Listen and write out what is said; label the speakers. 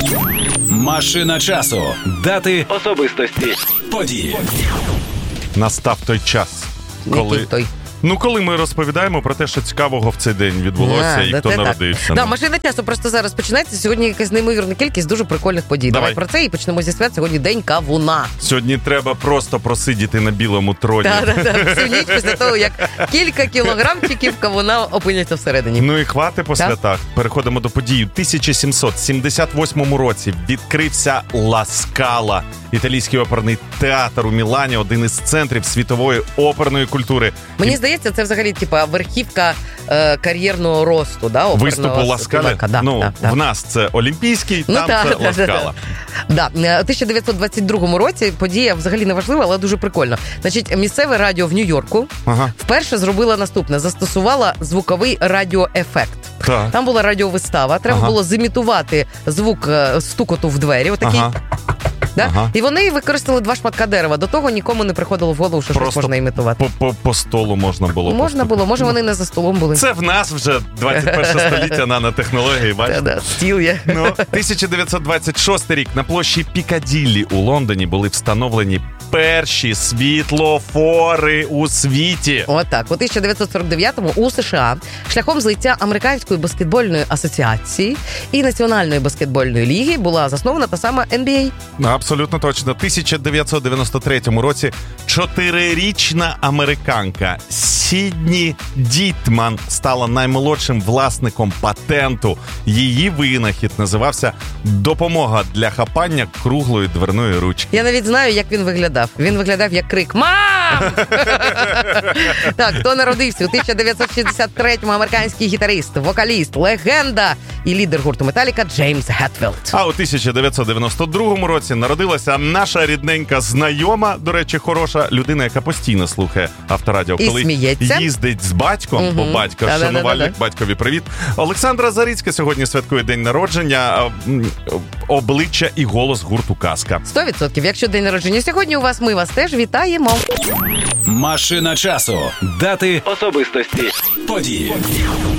Speaker 1: Машина часу. Дати, особистості, події.
Speaker 2: Настав той час, коли... коли ми розповідаємо про те, що цікавого в цей день відбулося і хто народився.
Speaker 3: Да, машина часу просто зараз починається. Сьогодні якась неймовірна кількість дуже прикольних подій. Давай про це і почнемо зі свят. Сьогодні день кавуна.
Speaker 2: Сьогодні треба просто просидіти на білому троні.
Speaker 3: Всю ніч після того, як кілька кілограмчиків кавуна опиняться всередині.
Speaker 2: Ну і хвати по святах. Переходимо до подій. У 1778 році відкрився Ла Скала. Італійський оперний театр у Мілані, один із центрів світової оперної культури.
Speaker 3: Мені здається, це взагалі типа верхівка кар'єрного росту, да, оперного.
Speaker 2: Виступу Ла Скали? В нас це Олімпійський, там це Ла Скала.
Speaker 3: Да. У 1922 році подія взагалі не важлива, але дуже прикольно. Значить, місцеве радіо в Нью-Йорку вперше зробила наступне. Застосувала звуковий радіоефект. Там була радіовистава, треба було зімітувати звук стукоту в двері, отакий. І вони використали 2 шматка дерева. До того нікому не приходило в голову, що щось можна імітувати.
Speaker 2: По столу можна було.
Speaker 3: Можна було, може вони не за столом були.
Speaker 2: Це в нас вже 21 століття нанотехнології, бачите?
Speaker 3: Стіл є.
Speaker 2: 1926 рік на площі Пікаділлі у Лондоні були встановлені перші світлофори у світі.
Speaker 3: Отак. У 1949-му у США шляхом злиття Американської баскетбольної асоціації і Національної баскетбольної ліги була заснована та сама NBA.
Speaker 2: Абсолютно точно. У 1993 році 4-річна американка Сідні Дітман стала наймолодшим власником патенту. Її винахід називався «Допомога для хапання круглої дверної ручки».
Speaker 3: Я навіть знаю, як він виглядав. Він виглядав як крик «Мам!». Так, хто народився? У 1963-му американський гітарист, вокаліст, легенда і лідер гурту Металіка Джеймс Гетфілд.
Speaker 2: А у 1992 році народилася наша рідненька знайома, до речі, хороша людина, яка постійно слухає Авторадіо, коли
Speaker 3: сміється.
Speaker 2: Їздить з батьком, бо батько шанувальник, батькові привіт. Олександра Зарицька сьогодні святкує день народження, обличчя і голос гурту «Казка».
Speaker 3: 100%. Якщо день народження сьогодні у вас, ми вас теж вітаємо.
Speaker 1: Машина часу. Дати, особистості, події.